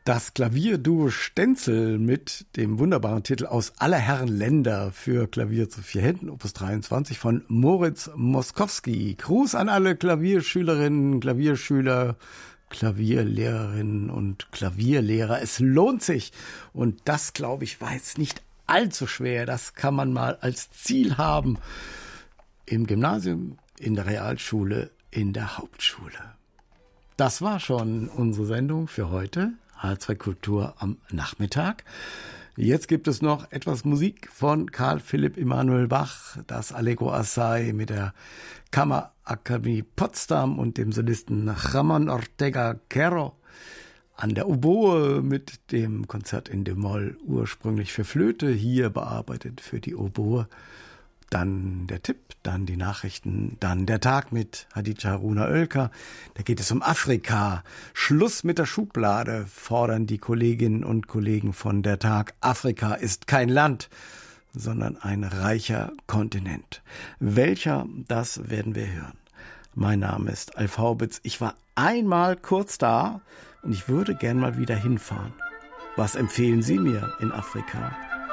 Das Klavierduo Stenzel mit dem wunderbaren Titel Aus aller Herren Länder für Klavier zu 4 Händen, Opus 23 von Moritz Moskowski. Gruß an alle Klavierschülerinnen, Klavierschüler, Klavierlehrerinnen und Klavierlehrer. Es lohnt sich. Und das, glaube ich, war jetzt nicht allzu schwer. Das kann man mal als Ziel haben. Im Gymnasium, in der Realschule, in der Hauptschule. Das war schon unsere Sendung für heute. H2 Kultur am Nachmittag. Jetzt gibt es noch etwas Musik von Karl Philipp Emanuel Bach, das Allegro Assai mit der Kammerakademie Potsdam und dem Solisten Ramon Ortega Quero an der Oboe mit dem Konzert in D-Moll, ursprünglich für Flöte, hier bearbeitet für die Oboe. Dann der Tipp, dann die Nachrichten, dann der Tag mit Hadija Haruna Oelker. Da geht es um Afrika. Schluss mit der Schublade, fordern die Kolleginnen und Kollegen von der Tag. Afrika ist kein Land, sondern ein reicher Kontinent. Welcher, das werden wir hören. Mein Name ist Alf Haubitz. Ich war einmal kurz da und ich würde gern mal wieder hinfahren. Was empfehlen Sie mir in Afrika?